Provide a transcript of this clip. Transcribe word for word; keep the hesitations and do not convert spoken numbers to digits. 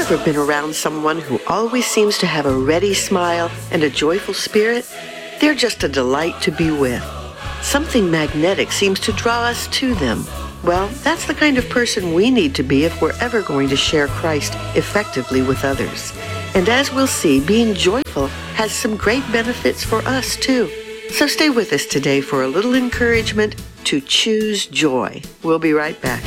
ever been around someone who always seems to have a ready smile and a joyful spirit? They're just a delight to be with. Something magnetic seems to draw us to them. Well, that's the kind of person we need to be if we're ever going to share Christ effectively with others. And as we'll see, being joyful has some great benefits for us too. So stay with us today for a little encouragement to choose joy. We'll be right back.